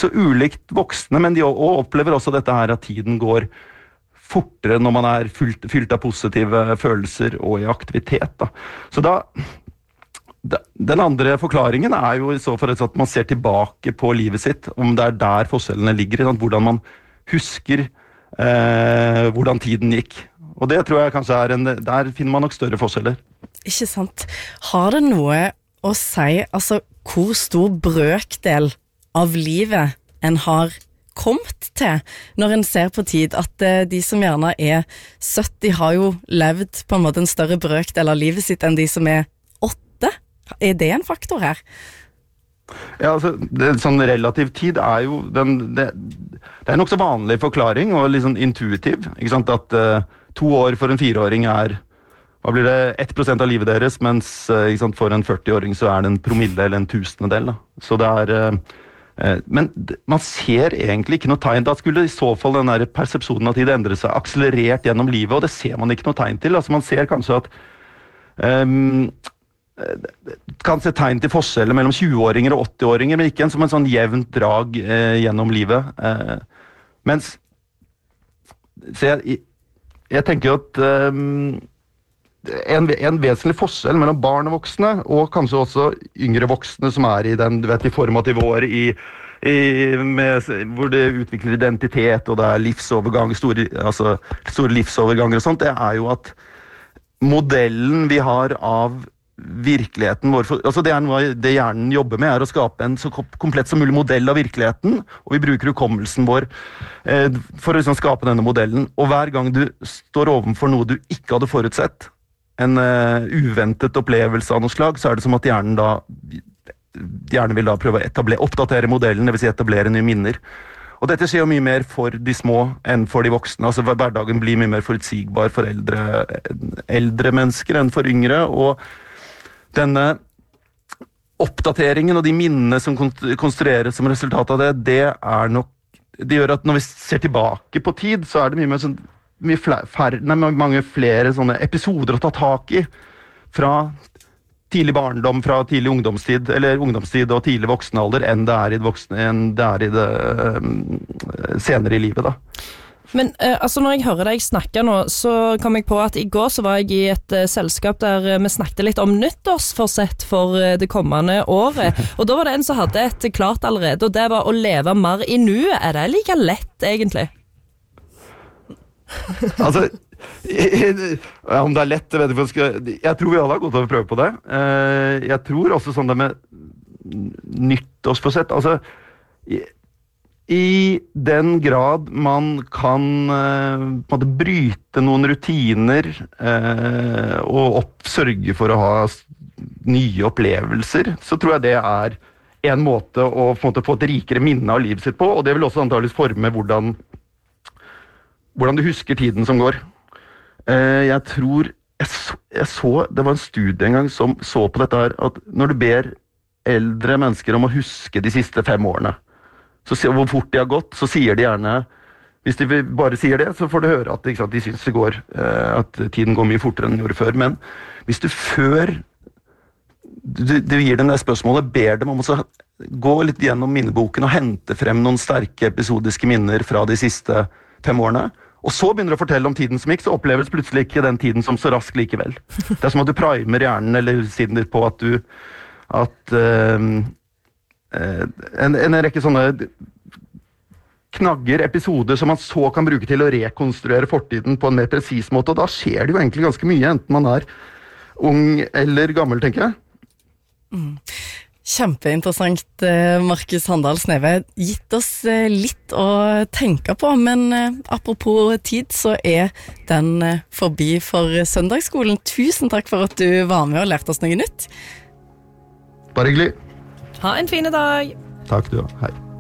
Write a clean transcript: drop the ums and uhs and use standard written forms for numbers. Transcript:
så ulikt voksne, men de opplever også dette her at tiden går fortere når man fylt av positive følelser og i aktivitet. Da. Så den andre forklaringen jo I så fall at man ser tilbake på livet sitt, om det der forskjellene ligger, hvordan man husker hvordan tiden gikk. Og det tror jeg kanskje der finner man nok større forskjeller. Ikke sant. Har det noe å si, altså hvor stor brøkdel av livet en har kommet til, når en ser på tid, at de som gjerne 70 har jo levd på en måte en større brøkdel av livet sitt enn de som 8? Det en faktor her? Ja, altså, sånn relativ tid jo, det nok så vanlig forklaring, og litt sånn intuitiv, ikke sant, at 2 år for en 4-åring hva blir det, 1% av livet deres, mens ikke sant, for en 40-åring så det en promille eller en tusendedel, da. Så det men man ser egentlig ikke noe tegn. Da skulle I så fall den der persepsjonen av tid endre seg, akselerert gjennom livet, og det ser man ikke noe tegn til. Altså man ser kanskje at kan se tegn til forskjeller mellom 20-åringer og 80-åringer, men ikke som en sånn jevnt drag gjennom livet. Mens så jeg tenker at en vesentlig forskjell mellom barn og voksne, og kanskje også yngre voksne som I den, du vet, I formative år hvor det utvikler identitet, og det livsovergang, store livsoverganger og sånt, det jo at modellen vi har av virkeligheten vår, altså det noe det hjernen jobber med, å skape en så komplett som mulig modell av virkeligheten, og vi bruker hukommelsen vår for å skape denne modellen, og hver gang du står overfor noe du ikke hadde forutsett, en uventet opplevelse av noe slag, så det som at hjernen vil da prøve å oppdatere modellen, det vil si etablere nye minner. Og dette skjer jo mye mer for de små enn for de voksne. Altså hverdagen blir mye mer forutsigbar for eldre mennesker enn for yngre, og denne oppdateringen og de minnene som konstrueres som resultat av det gjør at når vi ser tilbake på tid, så det mye mer sånn mange flere sånne episoder å ta tak I fra tidlig barndom, fra tidlig ungdomstid, eller ungdomstid og tidlig voksenalder, enn det I det senere I livet, da. Men altså når jeg hører deg snakke nå, så kom jeg på at I går så var jeg I et selskap der vi snakket litt om nyttårsforsett for det kommende året, og da var det en som hadde et klart allerede, og det var å leve mer I nuet. Det like lett egentlig? Altså, om det lett, jeg tror vi alle har gått over prøve på det. Jeg tror også sånn det med nyttårsforsett, altså I den grad man kan bryte noen rutiner og sørge for å ha nye opplevelser, så tror jeg det en måte å få et rikere minne av livet sitt på, og det vil også antageligvis forme hvordan du husker tiden som går. Jeg tror jeg så, det var en studie en gang som så på dette her, at når du ber eldre mennesker om å huske de siste 5 årene, så hvor fort de har gått, så sier de gjerne, hvis de bare sier det, så får du høre at de synes det går, at tiden går mye fortere enn den gjorde før, men hvis du før du gir dem det spørsmålet, ber dem om å gå litt gjennom minneboken og hente frem noen sterke episodiske minner fra de siste 5 årene, og så begynner du å fortelle om tiden som gikk, så oppleves plutselig ikke den tiden som så rask likevel. Det som at du primer hjernen eller siden ditt på at en rekke sånne knagger, episoder som man så kan bruke til å rekonstruere fortiden på en mer presis måte, og da skjer det jo egentlig ganske mye, enten man ung eller gammel, tenker jeg. Kjempeinteressant, Markus Handal Sneve. Gitt oss litt å tenke på, men apropos tid, så den forbi for søndagsskolen. Tusen takk for at du var med og lærte oss noe nytt. Bare hyggelig. Ha en fin dag. Takk du, hei.